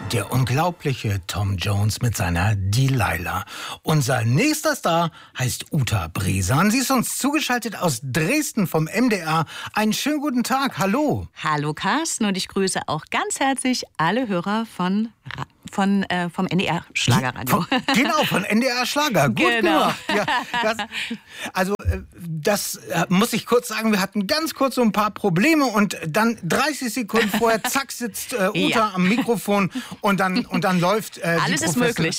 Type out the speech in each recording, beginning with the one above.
Der unglaubliche Tom Jones mit seiner Delilah. Unser nächster Star heißt Uta Bresan. Sie ist uns zugeschaltet aus Dresden vom MDR. Einen schönen guten Tag. Hallo. Hallo Carsten und ich grüße auch ganz herzlich alle Hörer vom NDR Schlagerradio. Genau, von NDR Schlager. Gut gemacht. Ja, das muss ich kurz sagen, wir hatten ganz kurz so ein paar Probleme und dann 30 Sekunden vorher, zack, sitzt Uta am Mikrofon und dann läuft alles ist möglich.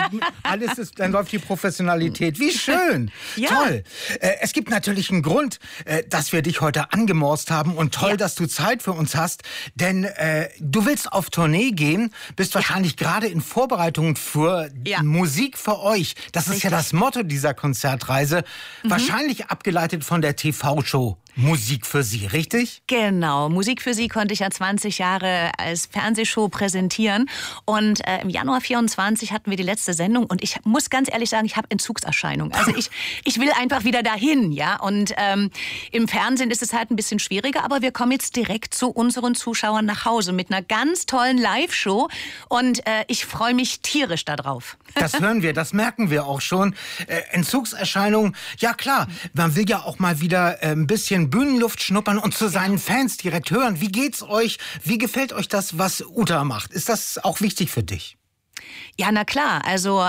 Dann läuft die Professionalität. Wie schön. Ja. Toll. Es gibt natürlich einen Grund, dass wir dich heute angemorst haben und toll, dass du Zeit für uns hast, denn du willst auf Tournee gehen, bist wahrscheinlich gerade in Vorbereitung für Musik für euch. Das ist ja das Motto dieser Konzertreise. Wahrscheinlich abgeleitet von der TV-Show Musik für Sie, richtig? Genau. Musik für Sie konnte ich ja 20 Jahre als Fernsehshow präsentieren. Und im Januar 24 hatten wir die letzte Sendung. Und ich muss ganz ehrlich sagen, ich habe Entzugserscheinungen. Also ich will einfach wieder dahin, ja. Und im Fernsehen ist es halt ein bisschen schwieriger. Aber wir kommen jetzt direkt zu unseren Zuschauern nach Hause mit einer ganz tollen Live-Show. Und ich freue mich tierisch darauf. Das hören wir, das merken wir auch schon. Entzugserscheinungen, ja klar. Man will ja auch mal wieder ein bisschen Bühnenluft schnuppern und zu seinen Fans direkt hören. Wie geht's euch? Wie gefällt euch das, was Uta macht? Ist das auch wichtig für dich? Ja, na klar. Also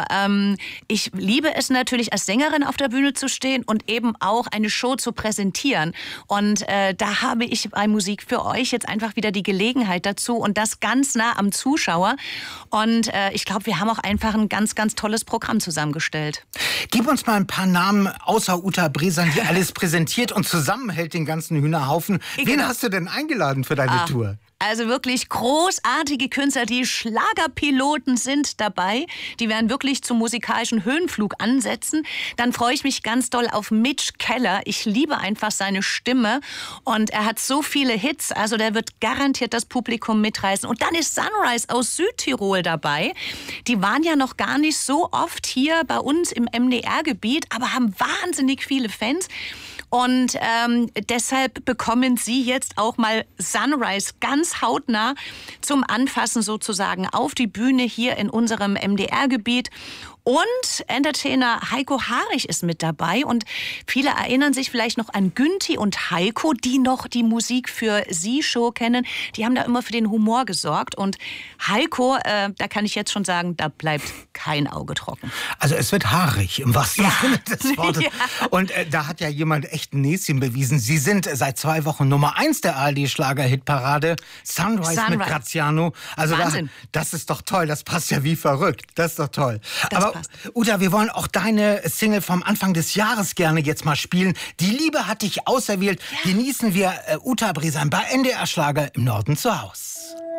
ich liebe es natürlich, als Sängerin auf der Bühne zu stehen und eben auch eine Show zu präsentieren. Und da habe ich bei Musik für euch jetzt einfach wieder die Gelegenheit dazu und das ganz nah am Zuschauer. Und ich glaube, wir haben auch einfach ein ganz, ganz tolles Programm zusammengestellt. Gib uns mal ein paar Namen außer Uta Bresan, die alles präsentiert und zusammenhält den ganzen Hühnerhaufen. Wen hast du denn eingeladen für deine Tour? Also wirklich großartige Künstler, die Schlagerpiloten sind dabei. Die werden wirklich zum musikalischen Höhenflug ansetzen. Dann freue ich mich ganz doll auf Mitch Keller. Ich liebe einfach seine Stimme und er hat so viele Hits. Also der wird garantiert das Publikum mitreißen. Und dann ist Sunrise aus Südtirol dabei. Die waren ja noch gar nicht so oft hier bei uns im MDR-Gebiet, aber haben wahnsinnig viele Fans. Und deshalb bekommen Sie jetzt auch mal Sunrise ganz hautnah zum Anfassen sozusagen auf die Bühne hier in unserem MDR-Gebiet. Und Entertainer Heiko Harich ist mit dabei. Und viele erinnern sich vielleicht noch an Günthi und Heiko, die noch die Musik für Sie-Show kennen. Die haben da immer für den Humor gesorgt. Und Heiko, da kann ich jetzt schon sagen, da bleibt kein Auge trocken. Also es wird haarig im wahrsten Sinne des Wortes. Ja. Und da hat ja jemand echt ein Näschen bewiesen. Sie sind seit 2 Wochen Nummer 1 der ARD-Schlager-Hitparade. Sunrise mit Graziano. Also das ist doch toll. Das passt ja wie verrückt. Das ist doch toll. Aber Uta, wir wollen auch deine Single vom Anfang des Jahres gerne jetzt mal spielen. Die Liebe hat dich auserwählt. Ja. Genießen wir Uta Bresan bei NDR Schlager im Norden zu Haus.